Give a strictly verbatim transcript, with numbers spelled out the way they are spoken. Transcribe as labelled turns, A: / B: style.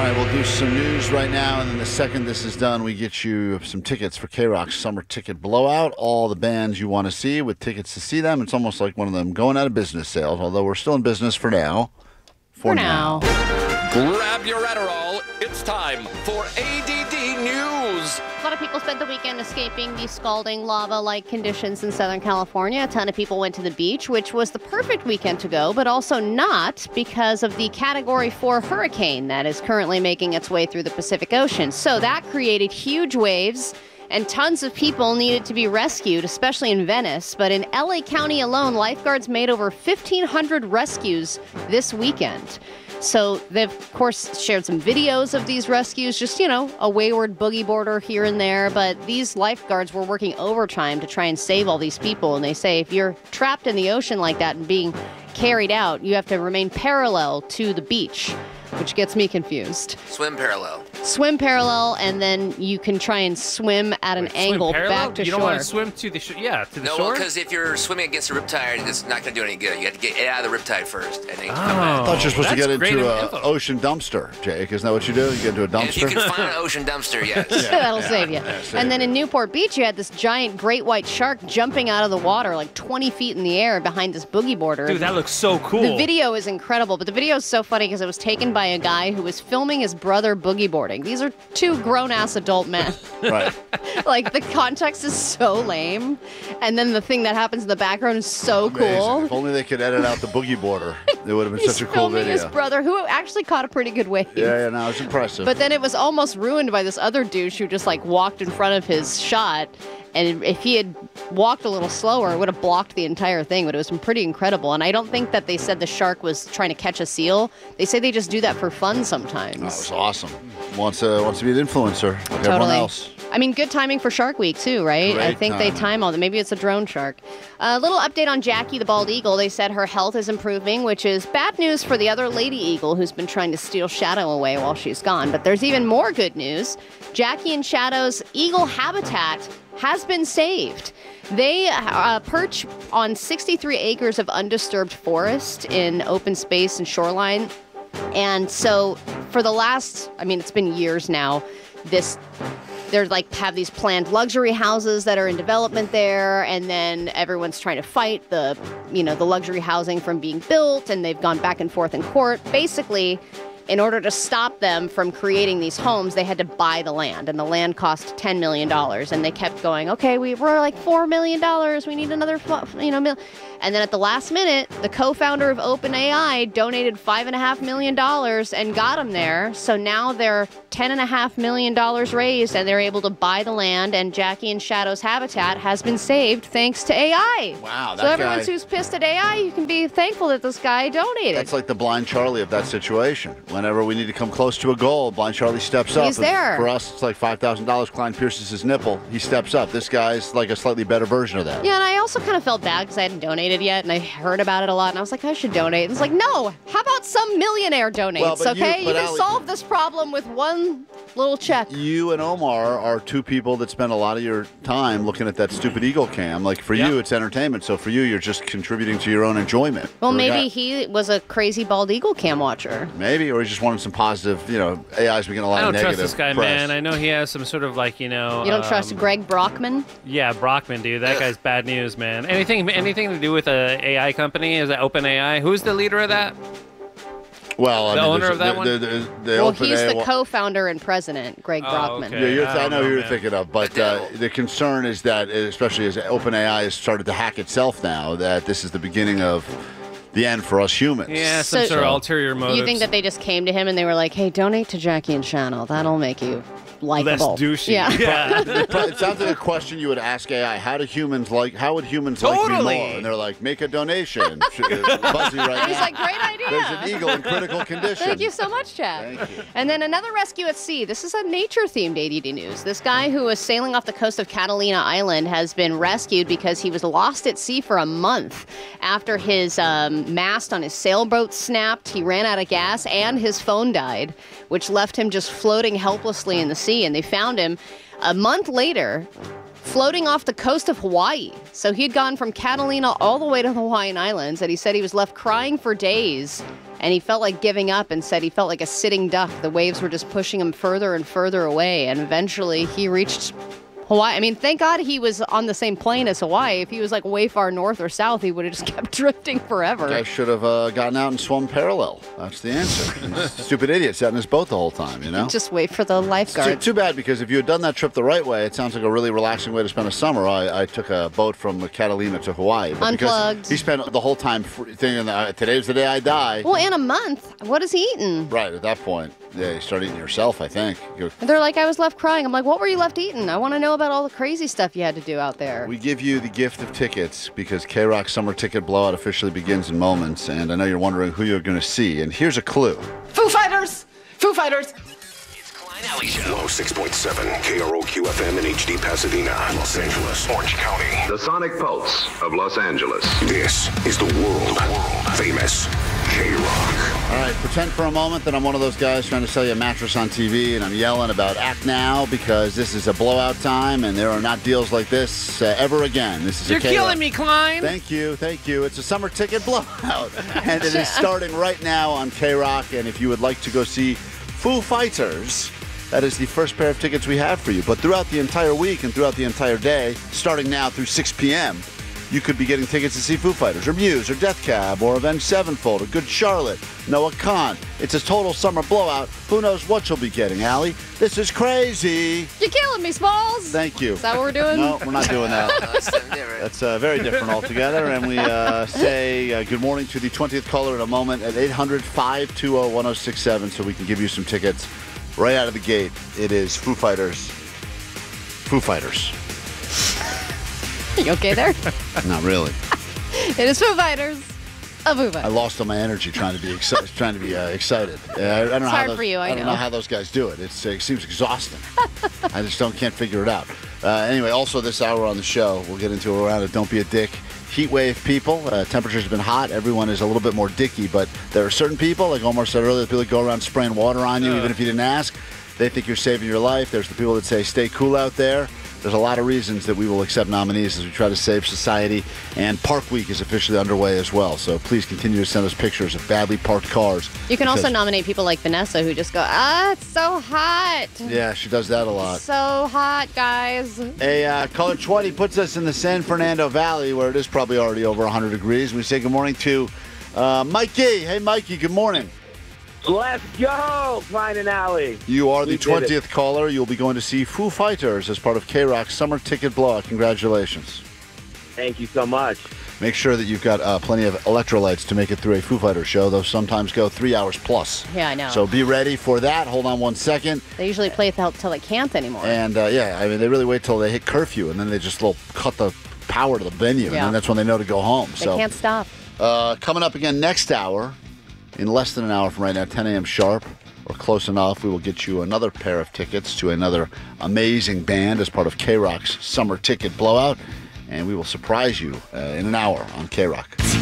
A: right, we'll do some news right now, and then the second this is done, we get you some tickets for K-Rock's Summer Ticket Blowout. All the bands you want to see with tickets to see them. It's almost like one of them going out of business sales, although we're still in business for now. For,
B: for
A: now.
B: now.
C: Grab your Adderall. It's time for A D D News.
B: A lot of people spent the weekend escaping the scalding lava-like conditions in Southern California. A ton of people went to the beach, which was the perfect weekend to go, but also not because of the Category four hurricane that is currently making its way through the Pacific Ocean. So that created huge waves, and tons of people needed to be rescued, especially in Venice. But in L A County alone, lifeguards made over fifteen hundred rescues this weekend. So they've, of course, shared some videos of these rescues, just, you know, a wayward boogie boarder here and there. But these lifeguards were working overtime to try and save all these people. And they say if you're trapped in the ocean like that and being carried out, you have to remain parallel to the beach, which gets me confused.
D: Swim parallel.
B: Swim parallel, and then you can try and swim at an
E: Wait,
B: angle
E: swim parallel?
B: back to
E: you
B: shore.
E: don't want to swim to the shore? Yeah, to the
D: no,
E: shore?
D: well, because if you're swimming against a riptide, it's not going to do any good. You have to get out of the riptide first, and then you
E: Oh,
D: come back.
A: I thought you were supposed to
E: that's
A: get
E: great
A: into an
E: info.
A: ocean dumpster, Jake. Isn't that what you do? You get into a
D: And if you
A: dumpster?
D: can find an ocean dumpster, yes.
B: That'll save you.
A: yeah, save
B: and then
A: you.
B: in Newport Beach, you had this giant great white shark jumping out of the water like twenty feet in the air behind this boogie boarder.
E: Dude, that looks so cool.
B: The video is incredible, but the video is so funny because it was taken by a guy who was filming his brother boogie boarding. These are two grown-ass adult men.
A: Right.
B: Like, the context is so lame, and then the thing that happens in the background is so
A: Amazing.
B: cool.
A: If only they could edit out the boogie boarder. It would have been
B: He's
A: such a cool
B: filming
A: video.
B: his brother, who actually caught a pretty good wave.
A: Yeah, yeah, no, it's impressive.
B: But then it was almost ruined by this other douche who just like walked in front of his shot. And if he had walked a little slower, it would have blocked the entire thing. But it was pretty incredible. And I don't think that they said the shark was trying to catch a seal. They say they just do that for fun sometimes.
A: That was awesome. Wants, uh, wants to be an influencer like everyone
B: Totally.
A: else.
B: I mean, good timing for Shark Week, too, right? I
A: Great
B: think they
A: timing.
B: time all that. Maybe it's a drone shark. A little update on Jackie the bald eagle. They said her health is improving, which is bad news for the other lady eagle who's been trying to steal Shadow away while she's gone. But there's even more good news. Jackie and Shadow's eagle habitat has been saved. They uh, perch on sixty-three acres of undisturbed forest in open space and shoreline. And so for the last, I mean, it's been years now, this... They're like have these planned luxury houses that are in development there, and then everyone's trying to fight the, you know, the luxury housing from being built, and they've gone back and forth in court. Basically, in order to stop them from creating these homes, they had to buy the land, and the land cost ten million dollars, and they kept going, okay, we were like four million dollars, we need another, you know, mil-. And then at the last minute, the co-founder of OpenAI donated five and a half million dollars and got them there. So now they're ten and a half million dollars raised, and they're able to buy the land. And Jackie and Shadow's habitat has been saved thanks to A I.
A: Wow,
B: So
A: that
B: everyone
A: guy-
B: who's pissed at A I, you can be thankful that this guy donated.
A: That's like the Blind Charlie of that situation. Whenever we need to come close to a goal, Blind Charlie steps up.
B: He's
A: And
B: there.
A: For us, it's like five thousand dollars. Klein pierces his nipple. He steps up. This guy's like a slightly better version of that.
B: Yeah, and I also kind of felt bad because I hadn't donated yet, and I heard about it a lot, and I was like, I should donate. And it's like, no, how about some millionaire donates,
A: Well, but you-
B: okay? You,
A: but
B: can
A: Ali-
B: solve this problem with one little check.
A: You and Omar are two people that spend a lot of your time looking at that stupid eagle cam. Like, for
E: Yeah.
A: you, it's entertainment. So for you, you're just contributing to your own enjoyment.
B: Well,
A: For a
B: maybe
A: guy-
B: he was a crazy bald eagle cam watcher.
A: Maybe, or he just wanted some positive, you know, A I's been getting a lot
E: I
A: of
E: don't
A: negative
E: trust this guy,
A: press.
E: man. I know he has some sort of like, you know...
B: You don't trust
E: um,
B: Greg Brockman?
E: Yeah, Brockman, dude. That guy's bad news, man. Anything anything to do with a A I company? Is that OpenAI? Who's the leader of that?
A: Well, I
E: The
A: mean,
E: owner
A: there's-
E: of that
A: the,
E: one?
A: The, the, the
B: Well,
A: open
B: he's
A: A I
B: the co-founder and president, Greg
E: Oh,
B: Brockman.
E: okay.
A: Yeah, you're,
E: I
A: I
E: don't
A: know
E: know,
A: who you're
E: man.
A: thinking of, but
D: The
A: uh,
D: devil.
A: the concern is that, especially as OpenAI has started to hack itself now, that this is the beginning of the end for us humans.
E: Yeah, some
B: So-
E: sort of ulterior motives.
B: You think that they just came to him and they were like, hey, donate to Jackie and Channel. That'll make you likable.
E: Less douchey.
B: Yeah.
E: Yeah.
A: It pro- it sounds like a question you would ask A I. How do humans like? How would humans like me
E: Totally.
A: more? And they're like, make a donation. Sh- uh, Buzzy right
B: And he's
A: now.
B: like, great idea.
A: There's an eagle in critical condition.
B: Thank you so much, Chad.
A: Thank you.
B: And then another rescue at sea. This is a nature-themed A D D news. This guy who was sailing off the coast of Catalina Island has been rescued because he was lost at sea for a month after his um, mast on his sailboat snapped. He ran out of gas and his phone died, which left him just floating helplessly in the sea. And they found him a month later. floating off the coast of Hawaii. So he'd gone from Catalina all the way to the Hawaiian Islands, and he said he was left crying for days, and he felt like giving up and said he felt like a sitting duck. The waves were just pushing him further and further away, and eventually he reached Hawaii. I mean, thank God he was on the same plane as Hawaii. If he was like way far north or south, he would have just kept drifting forever.
A: Guy should have uh, gotten out and swum parallel. That's the answer. Stupid idiot sat in his boat the whole time, you know?
B: Just wait for the
A: Too,
B: lifeguard.
A: too bad, because if you had done that trip the right way, it sounds like a really relaxing way to spend a summer. I, I took a boat from Catalina to Hawaii. But because
B: Unplugged.
A: he spent the whole time fr- thinking, uh, today's the day I die.
B: Well, in a month, what is he eating?
A: Right, at that point, yeah, you start eating yourself, I think. You-
B: They're like, I was left crying. I'm like, what were you left eating? I want to know about all the crazy stuff you had to do out there.
A: We give you the gift of tickets because K-Rock Summer Ticket Blowout officially begins in moments, and I know you're wondering who you're going to see, and here's a clue.
F: Foo Fighters! Foo Fighters!
D: It's Klein Alley Show.
G: one oh six point seven K R O Q F M in H D Pasadena, Los Angeles, Orange County.
H: The Sonic Pulse of Los Angeles.
G: This is the world famous K-Rock.
A: All right, pretend for a moment that I'm one of those guys trying to sell you a mattress on T V, and I'm yelling about act now because this is a blowout time, and there are not deals like this uh, ever again. This is
E: You're
A: a K-Rock.
E: killing me, Klein.
A: Thank you, thank you. It's a summer ticket blowout, and it is starting right now on K-Rock. And if you would like to go see Foo Fighters, that is the first pair of tickets we have for you. But throughout the entire week and throughout the entire day, starting now through six p.m., you could be getting tickets to see Foo Fighters, or Muse, or Death Cab, or Avenged Sevenfold, or Good Charlotte, Noah Kahn. It's a total summer blowout. Who knows what you'll be getting, Allie? This is crazy.
B: You're killing me, Smalls.
A: Thank you.
B: Is that what we're doing?
A: No, we're not doing that.
D: No, that's something different.
A: That's uh, very different altogether. And we uh, say uh, good morning to the twentieth caller in a moment at eight hundred, five two zero, one oh six seven so we can give you some tickets right out of the gate. It is Foo Fighters. Foo Fighters.
B: You okay there?
A: Not really.
B: It is Foo Fighters. A Foo
A: I
B: Fighters.
A: lost all my energy trying to be exci- trying to be uh, excited. Uh, I, I don't know how
B: hard
A: those,
B: for you, I
A: don't
B: know.
A: know how those guys do it. It's, uh, it seems exhausting. I just don't can't figure it out. Uh, anyway, also this hour on the show, we'll get into a round of Don't Be a Dick. Heat wave people. Uh, temperatures have been hot. Everyone is a little bit more dicky, but there are certain people, like Omar said earlier, people that go around spraying water on you,
E: Uh.
A: even if you didn't ask. They think you're saving your life. There's the people that say, stay cool out there. There's a lot of reasons that we will accept nominees as we try to save society. And Park Week is officially underway as well. So please continue to send us pictures of badly parked cars.
B: You can also
A: Because-
B: nominate people like Vanessa who just go, ah, it's so hot.
A: Yeah, she does that a lot.
B: So hot, guys.
A: A uh, color twenty puts us in the San Fernando Valley, where it is probably already over one hundred degrees. We say good morning to uh, Mikey. Hey, Mikey, good morning.
I: Let's go, Klein and Alley.
A: You are the
I: We did it.
A: twentieth caller. You'll be going to see Foo Fighters as part of K-Rock's Summer Ticket Blowout. Congratulations.
I: Thank you so much.
A: Make sure that you've got uh, plenty of electrolytes to make it through a Foo Fighters show. Those sometimes go three hours plus.
B: Yeah, I know.
A: So be ready for that. Hold on one second.
B: They usually play till, till they can't anymore.
A: And, uh, yeah, I mean, they really wait till they hit curfew, and then they just little cut the power to the venue, and
B: Yeah.
A: then that's when they know to go home.
B: they
A: so
B: can't stop.
A: Uh, coming up again next hour, in less than an hour from right now, ten a.m. sharp, or close enough, we will get you another pair of tickets to another amazing band as part of K-Rock's Summer Ticket Blowout, and we will surprise you uh, in an hour on K-Rock.